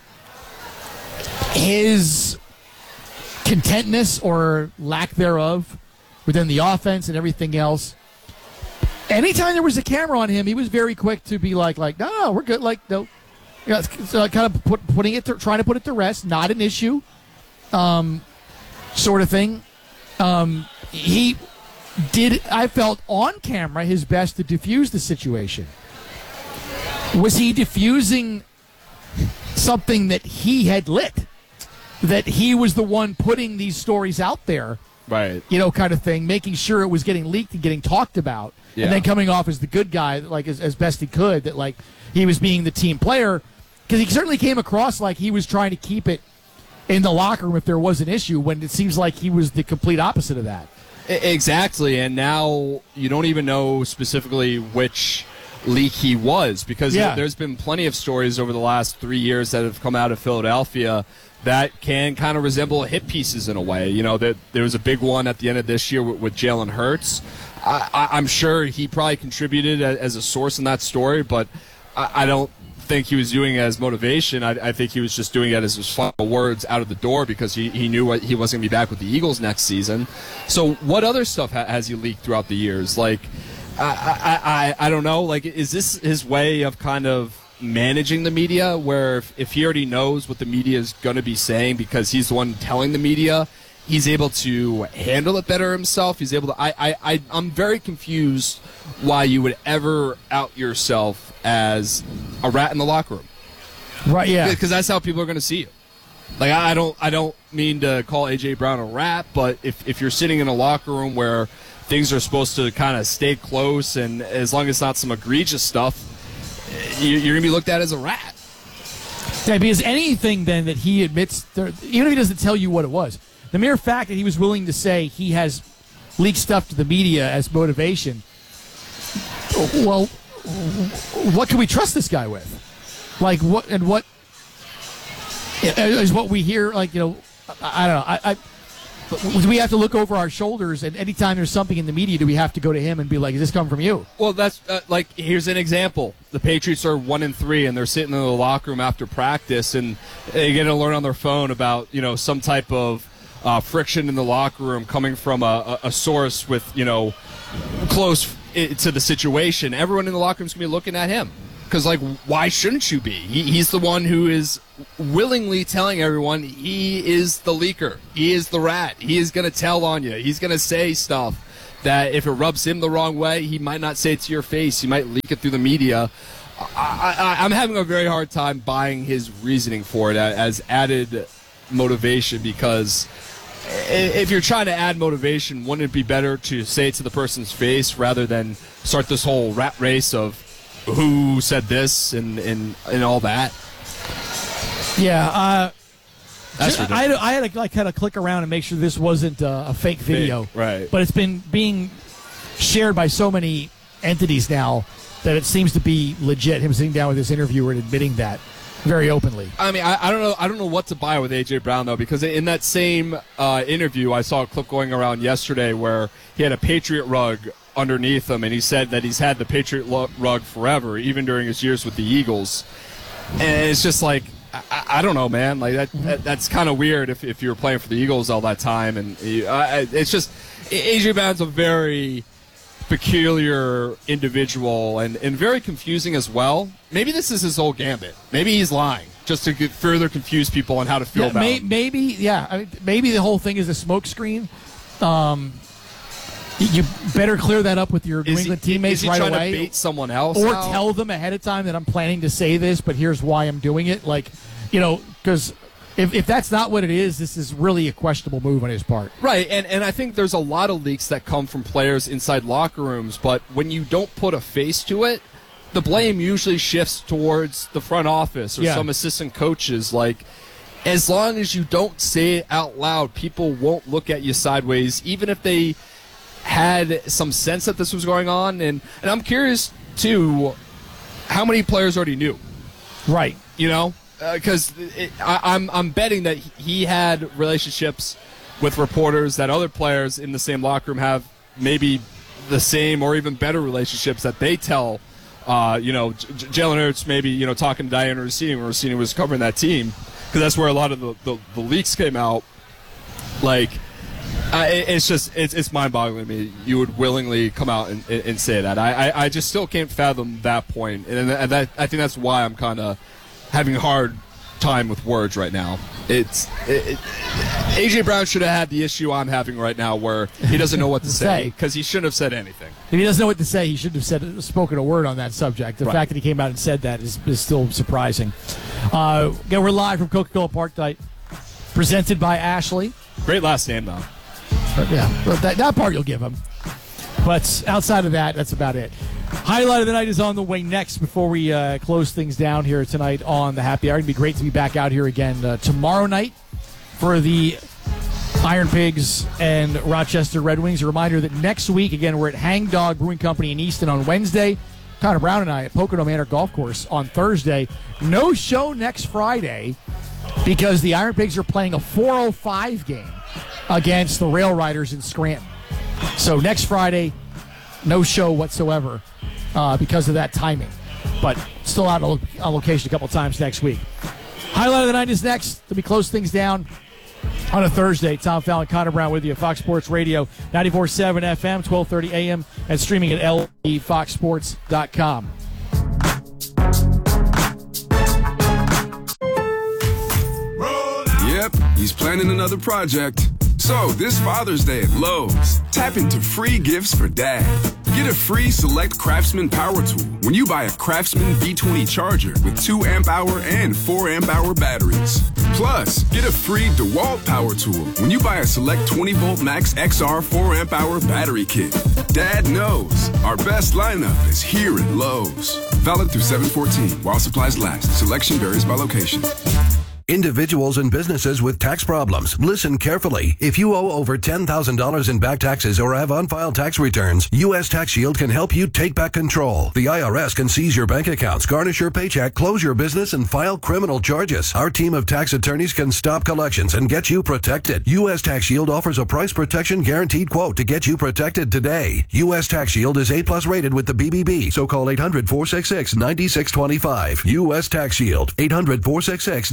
his contentness or lack thereof within the offense and everything else. Anytime there was a camera on him, he was very quick to be like, no, we're good. No, kind of trying to put it to rest. Not an issue, sort of thing. He did, I felt, on camera his best to diffuse the situation. Was he diffusing something that he had lit? That he was the one putting these stories out there, right? Kind of thing, making sure it was getting leaked and getting talked about, and then coming off as the good guy, as best he could. That he was being the team player, because he certainly came across like he was trying to keep it in the locker room if there was an issue. When it seems like he was the complete opposite of that. Exactly, and now you don't even know specifically which leak he was, because there's been plenty of stories over the last 3 years that have come out of Philadelphia that can kind of resemble hit pieces in a way. That there was a big one at the end of this year with Jalen Hurts. I'm sure he probably contributed as a source in that story, but I don't think he was doing it as motivation. I think he was just doing it as his final words out of the door, because he knew he wasn't going to be back with the Eagles next season. So what other stuff has he leaked throughout the years? I don't know. Is this his way of kind of managing the media, where if he already knows what the media is going to be saying because he's the one telling the media, he's able to handle it better himself? He's able to. I'm very confused why you would ever out yourself as a rat in the locker room. Right? Yeah. Because that's how people are going to see you. I don't mean to call A.J. Brown a rat, but if you're sitting in a locker room where things are supposed to kind of stay close, and as long as it's not some egregious stuff, you're going to be looked at as a rat. Yeah, because anything then that he admits, even if he doesn't tell you what it was, the mere fact that he was willing to say he has leaked stuff to the media as motivation, well, what can we trust this guy with? What is what we hear? I don't know. Do we have to look over our shoulders, and anytime there's something in the media, do we have to go to him and be like, "Is this coming from you?" Well, that's here's an example. The Patriots are 1-3, and they're sitting in the locker room after practice, and they get an alert on their phone about some type of friction in the locker room coming from a source with close to the situation, everyone in the locker room is going to be looking at him. Because, like, why shouldn't you be? He's the one who is willingly telling everyone he is the leaker. He is the rat. He is going to tell on you. He's going to say stuff that if it rubs him the wrong way, he might not say it to your face. He might leak it through the media. I'm having a very hard time buying his reasoning for it as added motivation, because if you're trying to add motivation, wouldn't it be better to say it to the person's face rather than start this whole rat race of who said this and all that? Yeah, That's ridiculous. I had to kind of click around and make sure this wasn't a fake video. Right. But it's been being shared by so many entities now that it seems to be legit. Him sitting down with this interviewer and admitting that very openly. I mean, I don't know what to buy with A.J. Brown, though, because in that same interview, I saw a clip going around yesterday where he had a Patriot rug underneath him, and he said that he's had the Patriot rug forever, even during his years with the Eagles. And it's just like, I don't know, man. Like that's kind of weird if you were playing for the Eagles all that time, and it's just A.J. Brown's a very peculiar individual and very confusing as well. Maybe this is his whole gambit. Maybe he's lying just to further confuse people on how to feel about him. Maybe the whole thing is a smokescreen. You better clear that up with your New England teammates right away. Is he trying to bait someone else or out? Tell them ahead of time that I'm planning to say this, but here's why I'm doing it. Like, because if that's not what it is, this is really a questionable move on his part. Right, and I think there's a lot of leaks that come from players inside locker rooms, but when you don't put a face to it, the blame usually shifts towards the front office or some assistant coaches. Like, as long as you don't say it out loud, people won't look at you sideways, even if they had some sense that this was going on. And I'm curious, too, how many players already knew? Right. Because I'm betting that he had relationships with reporters that other players in the same locker room have maybe the same or even better relationships that they tell. Jalen Hurts maybe, talking to Diana Rossini when Rossini was covering that team, because that's where a lot of the leaks came out. Like, it's mind-boggling to me. You would willingly come out and say that. I just still can't fathom that point, and I think that's why I'm kind of having a hard time with words right now. A.J. Brown should have had the issue I'm having right now, where he doesn't know what to say, because he shouldn't have said anything. If he doesn't know what to say, he shouldn't have spoken a word on that subject. The fact that he came out and said that is still surprising. Again, we're live from Coca-Cola Park tonight, presented by Ashley. Great last name, though. That part you'll give him. But outside of that, that's about it. Highlight of the night is on the way next before we close things down here tonight on the Happy Hour. It's going to be great to be back out here again tomorrow night for the Iron Pigs and Rochester Red Wings. A reminder that next week, again, we're at Hang Dog Brewing Company in Easton on Wednesday. Connor Brown and I at Pocono Manor Golf Course on Thursday. No show next Friday because the Iron Pigs are playing a 4:05 game against the Rail Riders in Scranton. So next Friday, no show whatsoever because of that timing. But still out on location a couple times next week. Highlight of the night is next. Let me close things down on a Thursday. Tom Fallon, Connor Brown with you. Fox Sports Radio, 94.7 FM, 12:30 a.m. and streaming at LFoxSports.com. Yep, he's planning another project. So, this Father's Day at Lowe's, tap into free gifts for Dad. Get a free Select Craftsman power tool when you buy a Craftsman V20 charger with 2 amp-hour and 4 amp-hour batteries. Plus, get a free DeWalt power tool when you buy a Select 20-volt Max XR 4 amp-hour battery kit. Dad knows our best lineup is here at Lowe's. Valid through 7/14 while supplies last. Selection varies by location. Individuals and businesses with tax problems, listen carefully. If you owe over $10,000 in back taxes or have unfiled tax returns, U.S. Tax Shield can help you take back control. The IRS can seize your bank accounts, garnish your paycheck, close your business, and file criminal charges. Our team of tax attorneys can stop collections and get you protected. U.S. Tax Shield offers a price protection guaranteed quote to get you protected today. U.S. Tax Shield is A+ rated with the BBB, so call 800-466-9625. U.S. Tax Shield, 800-466-9625.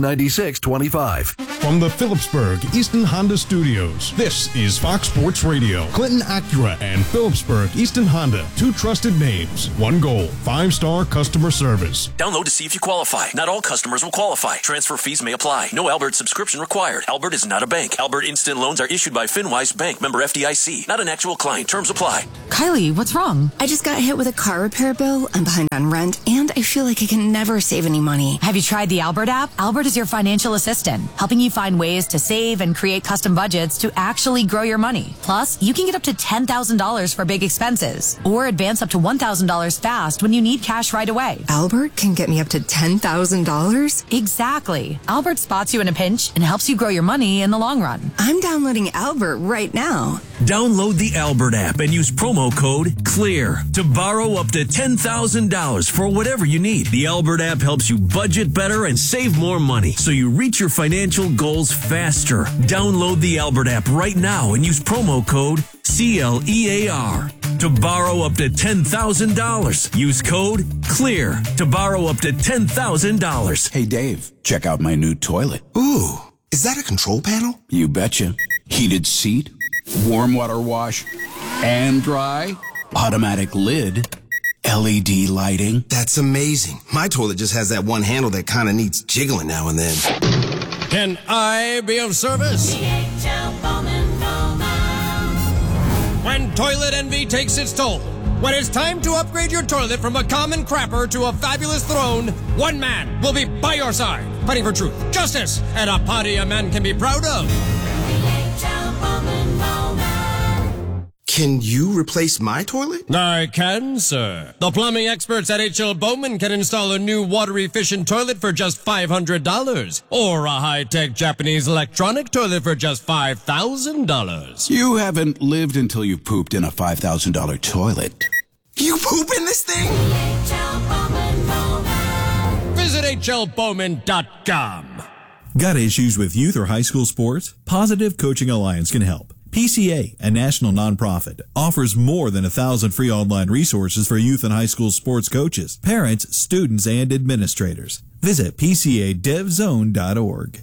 2625. From the Phillipsburg Easton Honda Studios, this is Fox Sports Radio. Clinton Acura and Phillipsburg Easton Honda, two trusted names, one goal, 5-star customer service. Download to see if you qualify. Not all customers will qualify. Transfer fees may apply. No Albert subscription required. Albert is not a bank. Albert Instant Loans are issued by FinWise Bank, member FDIC. Not an actual client. Terms apply. Kylie, what's wrong? I just got hit with a car repair bill. I'm behind on rent, and I feel like I can never save any money. Have you tried the Albert app? Albert is your financial assistant, helping you find ways to save and create custom budgets to actually grow your money. Plus, you can get up to $10,000 for big expenses, or advance up to $1,000 fast when you need cash right away. Albert can get me up to $10,000? Exactly. Albert spots you in a pinch and helps you grow your money in the long run. I'm downloading Albert right now. Download the Albert app and use promo code CLEAR to borrow up to $10,000 for whatever you need. The Albert app helps you budget better and save more money so you reach your financial goals faster. Download the Albert app right now and use promo code CLEAR to borrow up to $10,000. Use code CLEAR to borrow up to $10,000. Hey, Dave, check out my new toilet. Ooh, is that a control panel? You betcha. Heated seat, warm water wash, and dry, automatic lid, LED lighting. That's amazing. My toilet just has that one handle that kind of needs jiggling now and then. Can I be of service? When Toilet Envy takes its toll, when it's time to upgrade your toilet from a common crapper to a fabulous throne, one man will be by your side, fighting for truth, justice, and a party a man can be proud of. Can you replace my toilet? I can, sir. The plumbing experts at H.L. Bowman can install a new water-efficient toilet for just $500, or a high-tech Japanese electronic toilet for just $5,000. You haven't lived until you pooped in a $5,000 toilet. You poop in this thing? Visit hlbowman.com. Got issues with youth or high school sports? Positive Coaching Alliance can help. PCA, a national nonprofit, offers more than 1,000 free online resources for youth and high school sports coaches, parents, students, and administrators. Visit PCADevZone.org.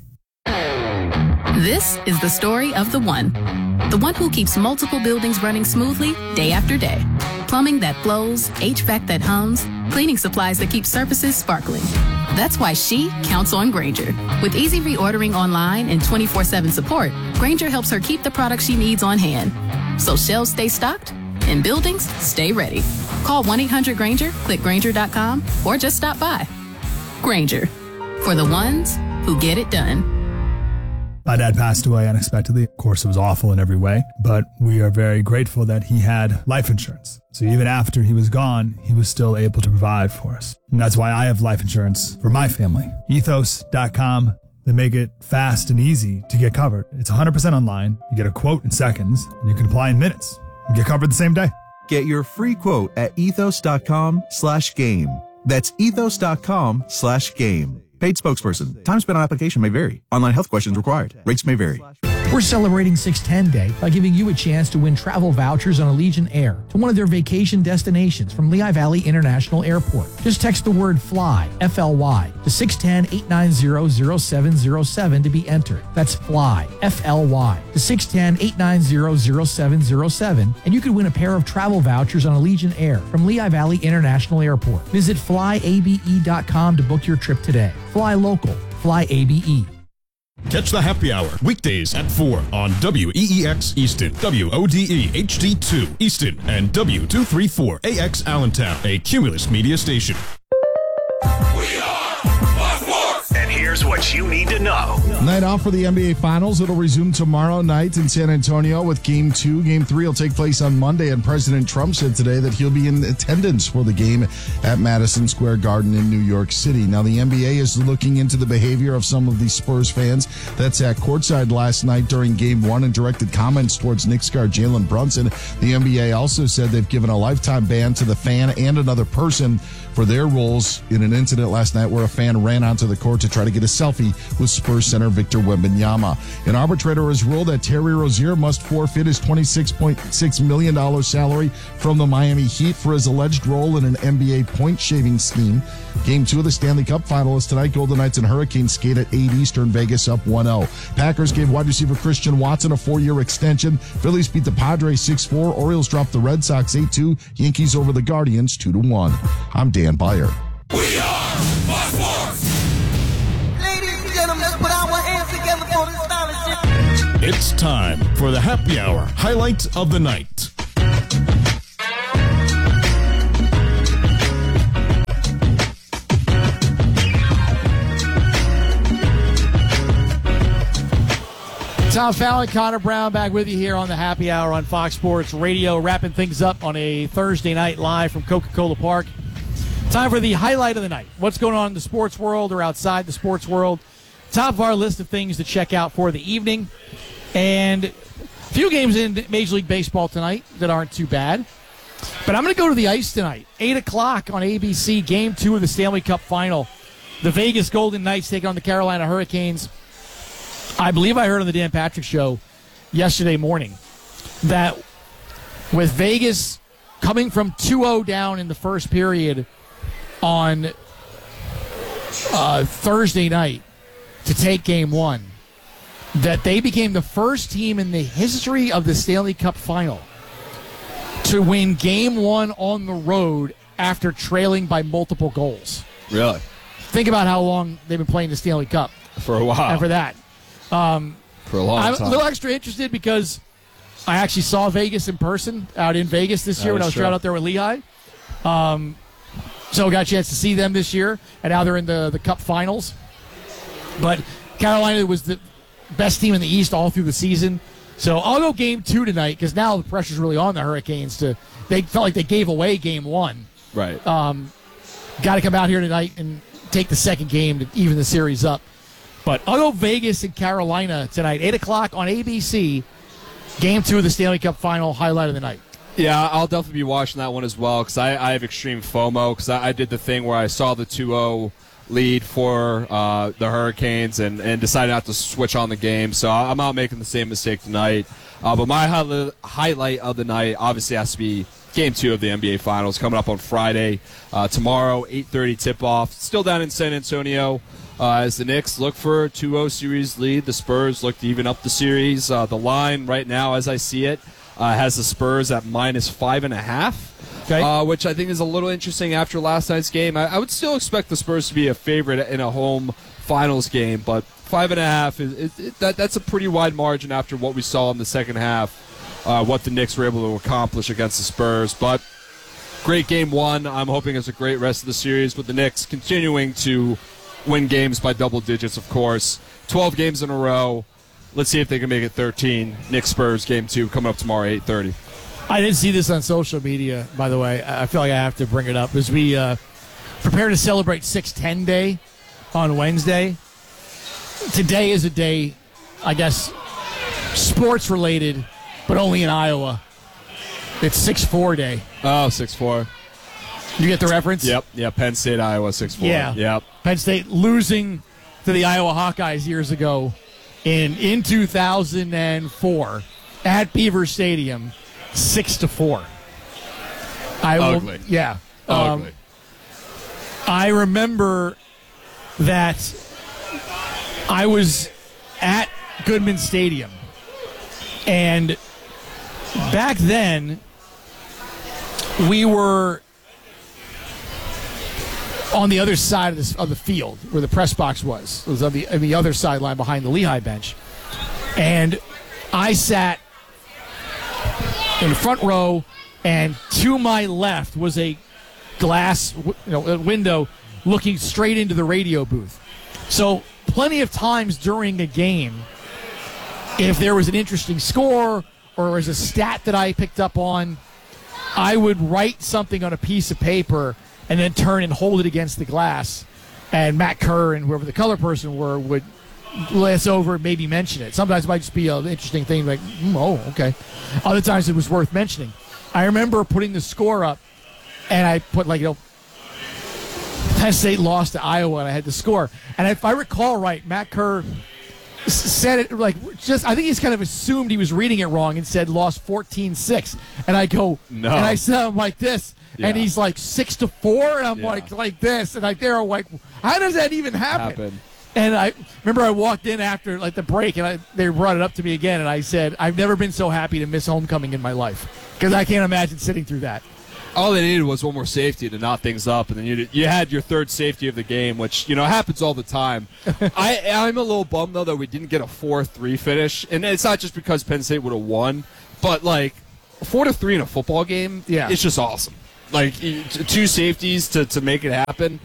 This is the story of the one who keeps multiple buildings running smoothly day after day. Plumbing that flows, HVAC that hums, cleaning supplies that keep surfaces sparkling. That's why she counts on Grainger. With easy reordering online and 24/7 support, Grainger helps her keep the products she needs on hand. So shelves stay stocked and buildings stay ready. Call 1-800-GRAINGER, click Grainger.com, or just stop by. Grainger, for the ones who get it done. My dad passed away unexpectedly. Of course, it was awful in every way, but we are very grateful that he had life insurance. So even after he was gone, he was still able to provide for us. And that's why I have life insurance for my family. Ethos.com. They make it fast and easy to get covered. It's 100% online. You get a quote in seconds, and you can apply in minutes. You get covered the same day. Get your free quote at ethos.com/game. That's ethos.com/game. Paid spokesperson. Time spent on application may vary. Online health questions required. Rates may vary. We're celebrating 610 Day by giving you a chance to win travel vouchers on Allegiant Air to one of their vacation destinations from Lehigh Valley International Airport. Just text the word FLY, F-L-Y, to 610-890-0707 to be entered. That's FLY, F-L-Y, to 610-890-0707, and you could win a pair of travel vouchers on Allegiant Air from Lehigh Valley International Airport. Visit flyabe.com to book your trip today. Fly local. Fly ABE. Catch the happy hour weekdays at 4 on WEEX Easton, WODE HD2 Easton, and W234AX Allentown, a Cumulus media station. And here's what you need to know. Night off for the NBA Finals. It'll resume tomorrow night in San Antonio with Game 2. Game 3 will take place on Monday, and President Trump said today that he'll be in attendance for the game at Madison Square Garden in New York City. Now, the NBA is looking into the behavior of some of the Spurs fans that sat courtside last night during Game 1 and directed comments towards Knicks guard Jalen Brunson. The NBA also said they've given a lifetime ban to the fan and another person for their roles in an incident last night where a fan ran onto the court to try to get a selfie with Spurs center Victor Wembanyama. An arbitrator has ruled that Terry Rozier must forfeit his $26.6 million salary from the Miami Heat for his alleged role in an NBA point-shaving scheme. Game 2 of the Stanley Cup Final is tonight. Golden Knights and Hurricanes skate at 8 Eastern, Vegas up 1-0. Packers gave wide receiver Christian Watson a 4-year extension. Phillies beat the Padres 6-4. Orioles dropped the Red Sox 8-2. Yankees over the Guardians 2-1. I'm Dan Beyer. We are Fox Sports. Ladies and gentlemen, let's put our hands together for this scholarship. It's time for the Happy Hour highlight of the night. Tom Fallon, Connor Brown back with you here on the Happy Hour on Fox Sports Radio, wrapping things up on a Thursday night live from Coca-Cola Park. Time for the highlight of the night. What's going on in the sports world or outside the sports world? Top of our list of things to check out for the evening. And a few games in Major League Baseball tonight that aren't too bad. But I'm going to go to the ice tonight. 8 o'clock on ABC, Game 2 of the Stanley Cup Final. The Vegas Golden Knights taking on the Carolina Hurricanes. I believe I heard on the Dan Patrick Show yesterday morning that with Vegas coming from 2-0 down in the first period on Thursday night to take Game 1, that they became the first team in the history of the Stanley Cup Final to win Game 1 on the road after trailing by multiple goals. Really? Think about how long they've been playing the Stanley Cup. For a while. And for that. For a long I'm time. a little extra interested because I actually saw Vegas in person out in Vegas this year when I was out there with Lehigh. So I got a chance to see them this year, and now they're in the Cup Finals. But Carolina was the best team in the East all through the season. So I'll go Game 2 tonight because now the pressure's really on the Hurricanes. They felt like they gave away Game 1. Right. Got to come out here tonight and take the second game to even the series up. But I'll go Vegas and Carolina tonight, 8 o'clock on ABC. Game 2 of the Stanley Cup Final, highlight of the night. Yeah, I'll definitely be watching that one as well because I have extreme FOMO because I did the thing where I saw the 2-0 lead for the Hurricanes and decided not to switch on the game. So I'm not making the same mistake tonight. But my highlight of the night obviously has to be Game 2 of the NBA Finals coming up on Friday. Tomorrow, 8:30 tip-off. Still down in San Antonio. As the Knicks look for a 2-0 series lead, the Spurs look to even up the series. The line right now, as I see it, has the Spurs at -5.5, which I think is a little interesting after last night's game. I would still expect the Spurs to be a favorite in a home finals game, but 5.5 that's a pretty wide margin after what we saw in the second half, what the Knicks were able to accomplish against the Spurs. But great Game 1. I'm hoping it's a great rest of the series with the Knicks continuing to win games by double digits, of course. 12 games in a row. Let's see if they can make it 13. Knicks Spurs Game 2 coming up tomorrow, 8:30. I didn't see this on social media, by the way. I feel like I have to bring it up as we prepare to celebrate 610 Day on Wednesday. Today is a day, I guess, sports-related, but only in Iowa. It's 6-4 Day. Oh, 6-4. You get the reference? Yep. Yeah, Penn State, Iowa, 6-4. Yeah. Yep. Penn State losing to the Iowa Hawkeyes years ago in 2004 at Beaver Stadium, 6-4. Ugly. Yeah. Ugly. I remember that I was at Goodman Stadium, and back then we were on the other side of the field where the press box was. It was on the other sideline behind the Lehigh bench. And I sat in the front row, and to my left was a glass window looking straight into the radio booth. So plenty of times during a game, if there was an interesting score or there was a stat that I picked up on, I would write something on a piece of paper and then turn and hold it against the glass. And Matt Kerr and whoever the color person were would glance over and maybe mention it. Sometimes it might just be an interesting thing, like, oh, okay. Other times it was worth mentioning. I remember putting the score up, and I put, Penn State lost to Iowa, and I had to score. And if I recall right, Matt Kerr said it I think he's kind of assumed he was reading it wrong and said lost 14-6. And I go, no. And I said, I'm like this. Yeah. And he's like 6-4, and I'm like this. And they're like, how does that even happen? And I remember I walked in after the break, and they brought it up to me again, and I said, I've never been so happy to miss homecoming in my life, because I can't imagine sitting through that. All they needed was one more safety to knot things up, and then you had your third safety of the game, which happens all the time. I'm a little bummed though that we didn't get a 4-3 finish, and it's not just because Penn State would have won, but 4-3 in a football game, it's just awesome. Two safeties to make it happen.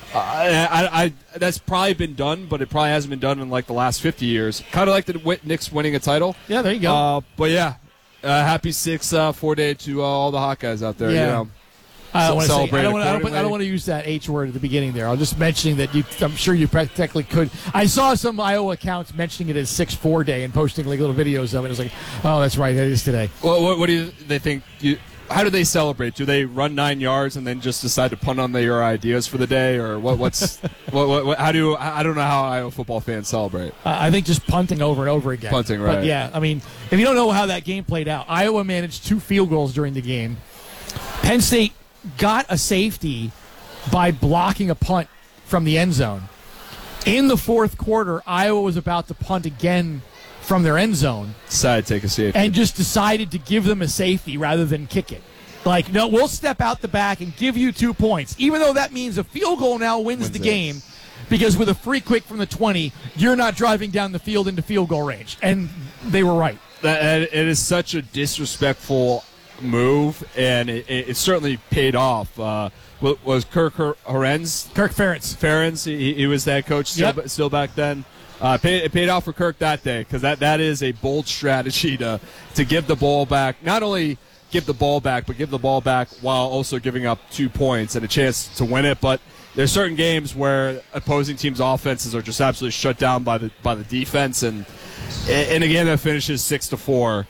That's probably been done, but it probably hasn't been done in the last 50 years. Kind of like the Knicks winning a title. Yeah, there you go. But yeah. Happy 6-4 day to all the Hawkeyes out there. Yeah. I don't want to use that H word at the beginning there. I was just mentioning that I'm sure you practically could. I saw some Iowa accounts mentioning it as 6-4 day and posting little videos of it. It was like, oh, that's right, that is today. Well, what do they think? How do they celebrate? Do they run 9 yards and then just decide to punt on your ideas for the day, or what's I don't know how Iowa football fans celebrate. I think just punting over and over again. Punting, right? But yeah, I mean, if you don't know how that game played out, Iowa managed 2 field goals during the game. Penn State got a safety by blocking a punt from the end zone. In the fourth quarter, Iowa was about to punt again from their end zone. Decided to take a safety. And just decided to give them a safety rather than kick it. No, we'll step out the back and give you 2 points, even though that means a field goal now wins the game, because with a free kick from the 20, you're not driving down the field into field goal range. And they were right. It is such a disrespectful move, and it certainly paid off. Was Kirk Ferentz? Kirk Ferentz. He was that coach still back then. It paid off for Kirk that day, because that is a bold strategy to give the ball back. Not only give the ball back, but give the ball back while also giving up 2 points and a chance to win it. But there's certain games where opposing teams' offenses are just absolutely shut down by the defense, and in a game that finishes 6-4,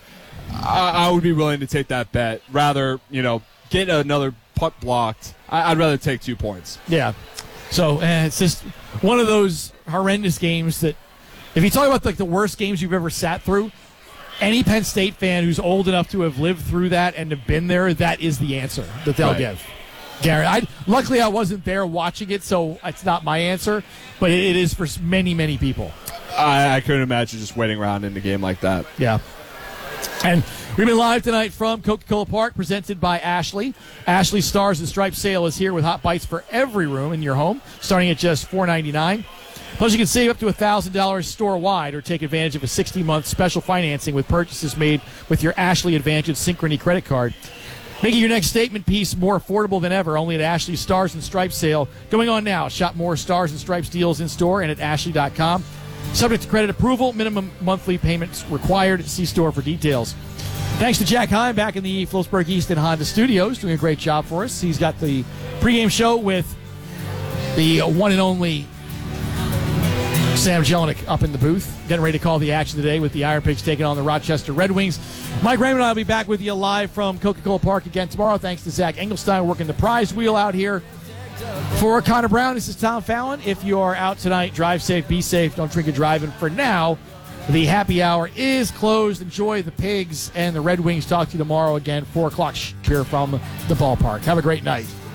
I would be willing to take that bet. Rather, get another punt blocked. I'd rather take 2 points. Yeah. So it's just one of those horrendous games that, if you talk about the worst games you've ever sat through, any Penn State fan who's old enough to have lived through that and have been there, that is the answer that they'll give. Gary, luckily I wasn't there watching it, so it's not my answer, but it is for many, many people. I couldn't imagine just waiting around in a game like that. Yeah. And we've been live tonight from Coca-Cola Park, presented by Ashley. Ashley Stars and Stripes sale is here with hot bites for every room in your home, starting at just $4.99. Plus, you can save up to $1,000 store-wide or take advantage of a 60-month special financing with purchases made with your Ashley Advantage Synchrony credit card. Making your next statement piece more affordable than ever, only at Ashley Stars and Stripes sale. Going on now. Shop more Stars and Stripes deals in-store and at ashley.com. Subject to credit approval, minimum monthly payments required. See store for details. Thanks to Jack Heim back in the Phillipsburg Easton Honda Studios, doing a great job for us. He's got the pregame show with the one and only Sam Jelinek up in the booth, getting ready to call the action today with the Iron Pigs taking on the Rochester Red Wings. Mike Raymond and I will be back with you live from Coca-Cola Park again tomorrow. Thanks to Zach Engelstein working the prize wheel out here. For Connor Brown, this is Tom Fallon. If you are out tonight, drive safe, be safe, don't drink and drive. And for now, the happy hour is closed. Enjoy the Pigs and the Red Wings. Talk to you tomorrow again, 4 o'clock here from the ballpark. Have a great night.